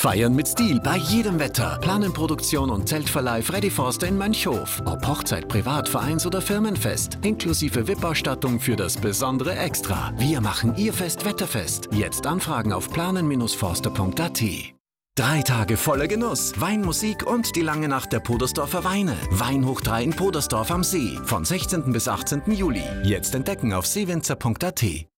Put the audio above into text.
Feiern mit Stil bei jedem Wetter. Planenproduktion und Zeltverleih Freddy Forster in Mönchhof. Ob Hochzeit, Privat-, Vereins- oder Firmenfest. Inklusive VIP-Ausstattung für das besondere Extra. Wir machen Ihr Fest wetterfest. Jetzt anfragen auf planen-forster.at. 3 Tage voller Genuss, Weinmusik und die lange Nacht der Podersdorfer Weine. Wein hoch 3 in Podersdorf am See. Von 16. bis 18. Juli. Jetzt entdecken auf seewinzer.at.